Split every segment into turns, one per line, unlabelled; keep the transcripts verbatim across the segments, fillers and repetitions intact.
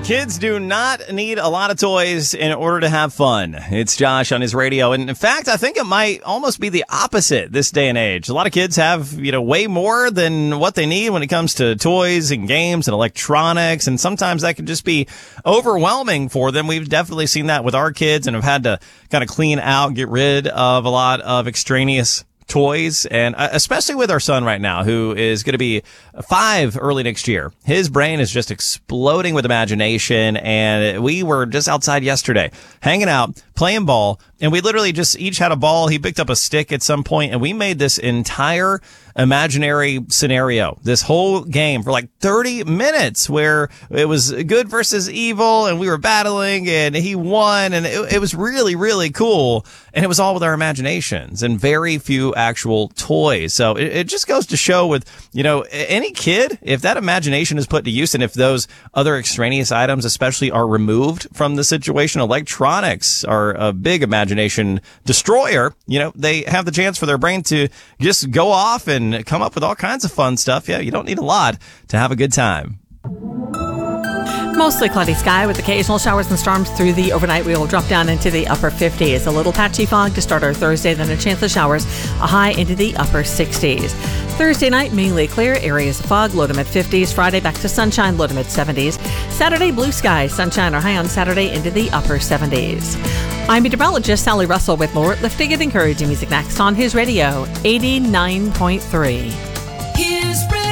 Kids do not need a lot of toys in order to have fun. It's Josh on his radio. And in fact, I think it might almost be the opposite this day and age. A lot of kids have, you know, way more than what they need when it comes to toys and games and electronics. And sometimes that can just be overwhelming for them. We've definitely seen that with our kids and have had to kind of clean out, get rid of a lot of extraneous toys, and especially with our son right now, who is going to be five early next year. His brain is just exploding with imagination, and we were just outside yesterday hanging out, playing ball, and we literally just each had a ball. He picked up a stick at some point, and we made this entire imaginary scenario, this whole game for like thirty minutes, where it was good versus evil, and we were battling, and he won, and it, it was really, really cool. And it was all with our imaginations and very few actual toys. So it, it just goes to show with, you know, any kid, if that imagination is put to use, and if those other extraneous items especially are removed from the situation, electronics are a big imagination destroyer. You know, they have the chance for their brain to just go off and come up with all kinds of fun stuff. Yeah, you don't need a lot to have a good time.
Mostly cloudy sky with occasional showers and storms through the overnight. We will drop down into the upper fifties. A little patchy fog to start our Thursday, then a chance of showers, a high into the upper sixties. Thursday night, mainly clear, areas of fog, low to mid fifties. Friday, back to sunshine, low to mid seventies. Saturday, blue sky, sunshine or high on Saturday into the upper seventies. I'm meteorologist Sally Russell with more lifting and encouraging music next on His Radio, eighty-nine point three.
His Radio.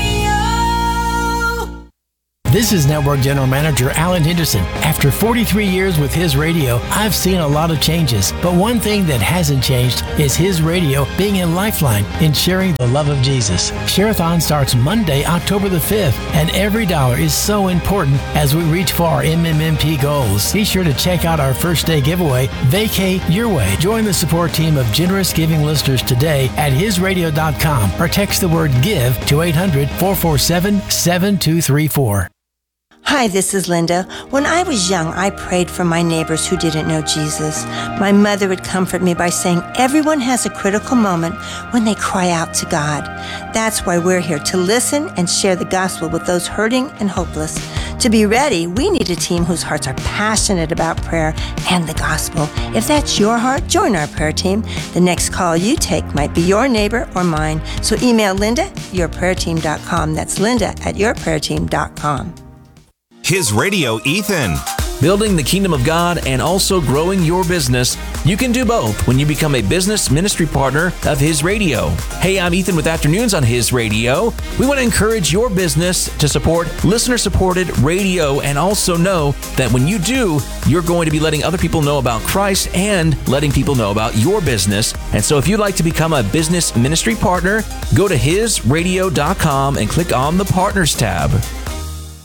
This is Network General Manager Alan Henderson. After forty-three years with His Radio, I've seen a lot of changes. But one thing that hasn't changed is His Radio being a lifeline in sharing the love of Jesus. Share-a-thon starts Monday, October the fifth, and every dollar is so important as we reach for our M M M P goals. Be sure to check out our first day giveaway, Vacate Your Way. Join the support team of generous giving listeners today at his radio dot com or text the word GIVE to eight hundred, four four seven, seven two three four.
Hi, this is Linda. When I was young, I prayed for my neighbors who didn't know Jesus. My mother would comfort me by saying everyone has a critical moment when they cry out to God. That's why we're here, to listen and share the gospel with those hurting and hopeless. To be ready, we need a team whose hearts are passionate about prayer and the gospel. If that's your heart, join our prayer team. The next call you take might be your neighbor or mine. So email Linda at your prayer team dot com. That's Linda at your prayer team dot com.
His Radio Ethan.
Building the kingdom of God and also growing your business. You can do both when you become a business ministry partner of His Radio. Hey, I'm Ethan with Afternoons on His Radio. We want to encourage your business to support listener-supported radio, and also know that when you do, you're going to be letting other people know about Christ and letting people know about your business. And so if you'd like to become a business ministry partner, go to his radio dot com and click on the Partners tab.